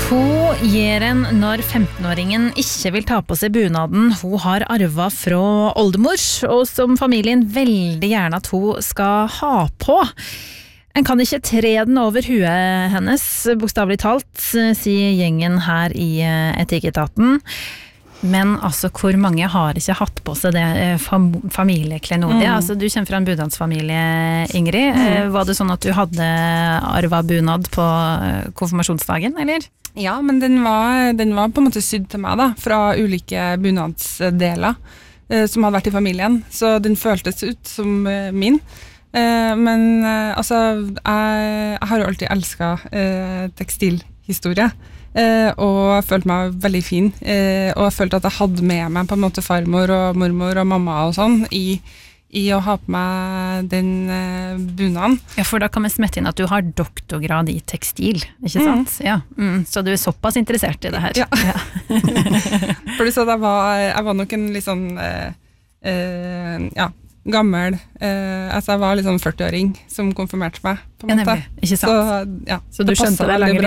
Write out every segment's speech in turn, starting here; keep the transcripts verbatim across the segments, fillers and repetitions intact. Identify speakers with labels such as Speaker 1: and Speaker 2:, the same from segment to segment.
Speaker 1: Hun gjør en når femtenåringen ikke vil ta på seg bunaden hun har arvet fra oldemor, og som familien veldig gjerne at hun skal ha på. En kan ikke tre den over huet hennes, bokstavelig talt, sier gjengen her i Etikketaten. Men altså, hvor mange har ikke hatt på seg det fam familieklenodiet? Mm. Altså, du kommer fra en bunadsfamilie, Ingrid. Mm. Var det sånn at du hadde arvet bunad på konfirmasjonsdagen, eller?
Speaker 2: Ja, men den var, den var på en måte sydd til meg da, fra ulike bunadsdeler eh, som hadde vært i familien. Så den føltes ut som eh, min. Eh, men eh, altså, jeg, jeg har jo alltid elsket eh, tekstilhistorie. Uh, og følte meg veldig fin uh, og jeg følte at jeg hadde med meg på en måte farmor og mormor og mamma og sånn i, i å ha på meg den uh, bunaden.
Speaker 1: Ja, for da kan vi smette inn at du har doktorgrad i tekstil, ikke sant? Mm. Ja, mm, så du er såpass interessert i det her.
Speaker 2: Ja, ja. For du sa at jeg var, jeg var nok en litt sånn uh, uh, ja gammel, eh, altså jeg var litt sånn førti-åring som konfirmerte meg på en måte.
Speaker 1: Ja, ikke sant?
Speaker 2: Så, ja,
Speaker 1: så du skjønte det lange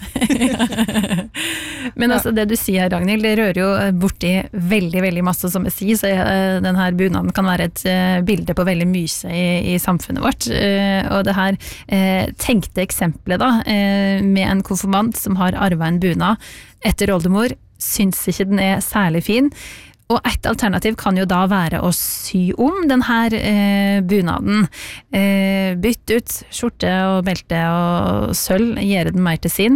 Speaker 1: linjene. Men altså det du sier her, Ragnhild, det rører jo borti veldig, veldig masse som jeg sier, så uh, den her bunaden kan være et uh, bilde på veldig mye i, i samfunnet vårt. Uh, og det her uh, tenkte eksempelet da, uh, med en konfirmant som har arvet en bunad etter oldemor, syns ikke den er særlig fin. Og et alternativ kan jo da være å sy om den her eh, bunaden. Eh, bytte ut skjorte og belte og sølv, gjøre den mer til sin.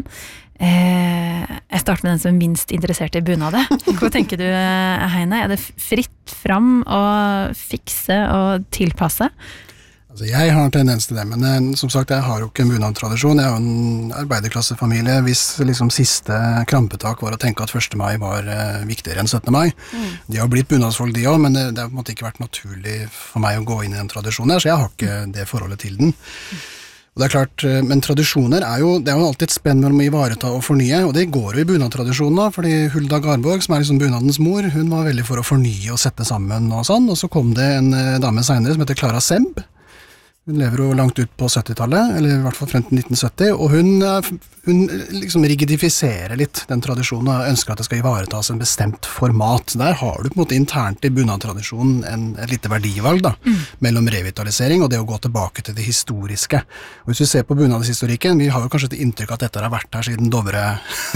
Speaker 1: Eh, jeg starter med den som er minst interessert i bunadet. Hva tenker du, Heine? Er det fritt fram å fikse og tilpasse?
Speaker 3: Altså, jeg har en tendens til det, men eh, som sagt, jeg har jo ikke en bunadtradisjon. Jeg er jo en arbeiderklassefamilie hvis liksom siste krampetak var å tenke at første mai var eh, viktigere enn syttende mai. Mm. De har blitt bunadsfolk de også, men det, det har på en måte ikke vært naturlig for meg å gå inn i den tradisjonen her, så jeg har ikke det forholdet til den. Og det er klart, men tradisjoner er jo, det er jo alltid et spenn mellom å ivareta og fornye, og det går jo i bunadtradisjonen da, fordi Hulda Garborg, som er liksom bunadens mor, hun var veldig for å fornye og sette sammen og sånn, og så kom det en eh, dame senere som heter Clara Semb. Hun lever jo langt ut på syttitallet, eller i hvert fall frem til nitten sytti, og hun, hun liksom rigidifiserer litt den tradisjonen og ønsker at det skal ivaretas en bestemt format. Der har du på en måte internt i bunadtradisjonen en, et lite verdivalg da, mm. mellom revitalisering og det å gå tilbake til det historiske. Og hvis du ser på bunadshistorikken, vi har jo kanskje et inntrykk at dette har vært her siden Dovre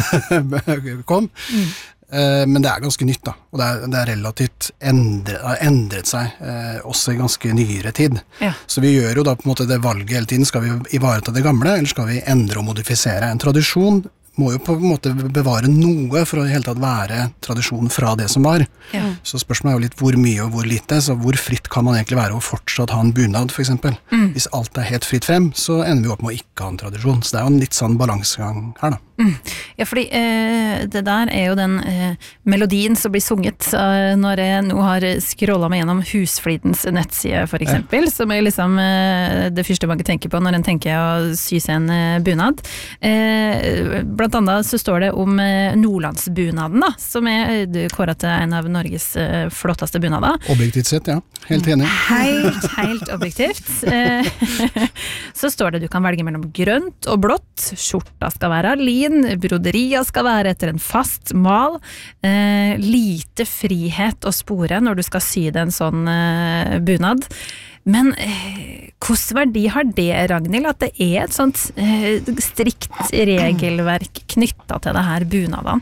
Speaker 3: kom, mm. men det er ganske nytt da, og det er, det er relativt endret, har endret seg eh, også i ganske nyere tid. Ja. Så vi gjør jo da på en måte det valget hele tiden, skal vi ivareta det gamle, eller skal vi endre og modifisere? En tradisjon må jo på en måte bevare noe for å i hele tatt være tradisjon fra det som var. Ja. Så spørsmålet er jo litt hvor mye og hvor lite, så hvor fritt kan man egentlig være å fortsatt ha en bunad, for eksempel. Mm. Hvis alt er helt fritt frem, så ender vi opp med å ikke ha en tradisjon. Så det er jo en litt sånn balansegang her da.
Speaker 1: Mm. Ja, fordi eh, det der er jo den eh, melodien som blir sunget eh, når jeg nå har scrollet meg gjennom Husflidens nettside, for eksempel, ja. Som er liksom eh, det første man tenker på når en tenker å sy seg en eh, bunad. Eh, blant annet så står det om eh, Nordlandsbunaden da, som er kåret til en av Norges eh, flotteste bunader.
Speaker 3: Objektivt sett, ja. Helt enig.
Speaker 1: Helt, helt objektivt. Eh, så står det du kan velge mellom grønt og blått, skjorta skal være lin, broderia skal være etter en fast mal, eh, lite frihet å spore når du skal sy det en sånn eh, bunad. Men eh, hvordan verdi har det, Ragnhild, at det er et sånt eh, strikt regelverk knyttet til det her bunaden?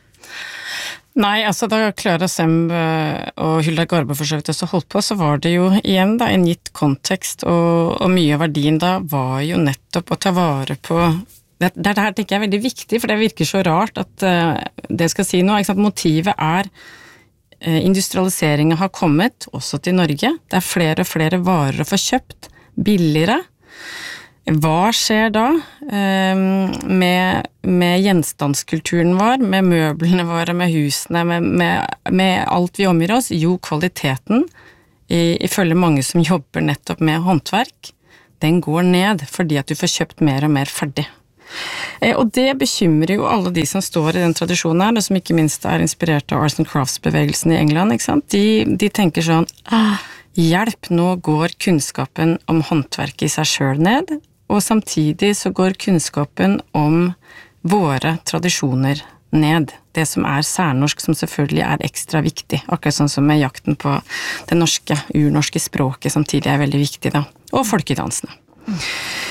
Speaker 4: Nei, altså da Clara Semb og Hulda Garborg for så vidt også holdt på, så var det jo igjen da en gitt kontekst, og, og mye av verdien da var jo nettopp å ta vare på. Det, det her tenker jeg er veldig viktig, for det virker så rart at uh, det skal si noe. Ikke sant? Motivet er uh, industrialiseringen har kommet, også til Norge. Det er flere og flere varer å få kjøpt, billigere. Hva skjer da um, med, med gjenstandskulturen vår, med møblene våre, med husene, med, med, med alt vi omgir oss? Jo, kvaliteten, i, ifølge mange som jobber nettopp med håndverk, den går ned fordi at du får kjøpt mer og mer ferdig. Og det bekymrer jo alle de som står i den tradisjonen her, og som ikke minst er inspirert av Arts and Crafts-bevegelsen i England, ikke sant? De, de tenker sånn, ah, hjelp, nå går kunnskapen om håndverk i seg selv ned, og samtidig så går kunnskapen om våre tradisjoner ned. Det som er særnorsk, som selvfølgelig er ekstra viktig, akkurat sånn som med jakten på det norske, urnorske språket, som tidligere er veldig viktig da, og folkedansene. Mm.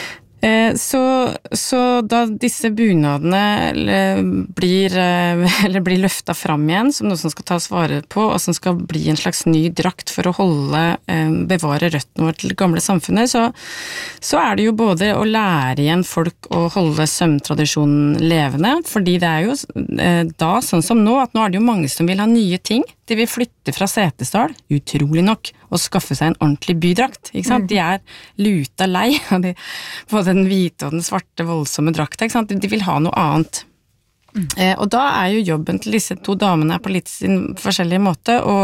Speaker 4: Så, så da disse bunadene blir, eller blir løftet fram igjen som noe som skal tas vare på, og som skal bli en slags ny drakt for å holde, bevare røttene våre til det gamle samfunnet, så, så er det jo både å lære igjen folk å holde sømtradisjonen levende, fordi det er jo da, sånn som nå, at nå er det jo mange som vil ha nye ting. De vil flytte fra Setesdal, utrolig nok, og skaffe seg en ordentlig bydrakt, ikke sant? Mm. De er luta lei av de, både den hvite og den svarte voldsomme drakta, ikke sant? De vil ha noe annet. Mm. Eh, og da er jo jobben til disse to damene på litt sin forskjellige måte å,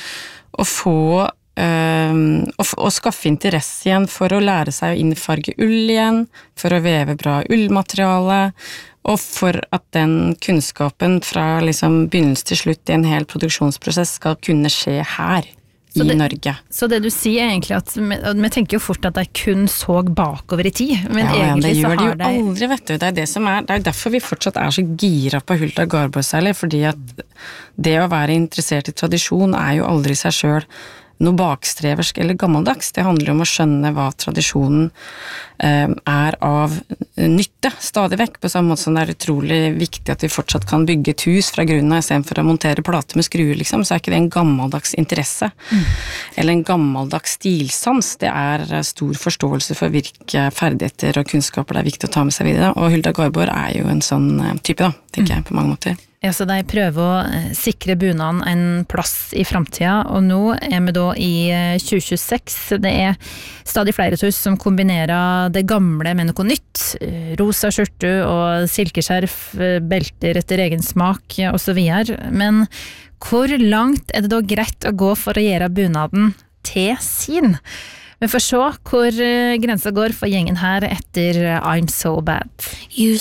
Speaker 4: å få øh, å, å skaffe interesse igjen for å lære seg å innfarge ull igjen, for å veve bra ullmateriale, og for at den kunnskapen fra liksom begynnelse til slutt i en hel produksjonsprosess skal kunne skje her i
Speaker 1: det,
Speaker 4: Norge.
Speaker 1: Så det du sier er egentlig at vi tenker jo fort at de kun så bakover i tid, men
Speaker 4: ja,
Speaker 1: egentlig
Speaker 4: ja, det
Speaker 1: så har de...
Speaker 4: det gjør de jo aldri, vet du. Det er det som er, det er derfor vi fortsatt er så gira på Hulda Garborg særlig, fordi at det å være interessert i tradisjon er jo aldri seg selv noe bakstreversk eller gammeldags. Det handler om å skjønne hva tradisjonen eh, er av nytte, stadig vekk, på samme måte som det er utrolig viktig at vi fortsatt kan bygge et hus fra grunnen av, i stedet for å montere plater med skruer, liksom, så er ikke det en gammeldags interesse, mm. eller en gammeldags stilsans. Det er stor forståelse for hvilke ferdigheter og kunnskaper det er viktig å ta med seg videre, og Hulda Garborg er jo en sånn type, da, tenker mm. jeg, på mange måter.
Speaker 1: Ja, så de prøver å sikre bunaden en plass i fremtiden, og nå er vi da i tjue tjueseks. Det er stadig flere hus som kombinerer det gamle med noe nytt. Rosa skjorte og silkeskjerf, belter etter egen smak og så videre. Men hvor langt er det da greit å gå for å gjøre bunaden til sin? Vi får se hvor grensa går for gjengen her etter I'm So Bad.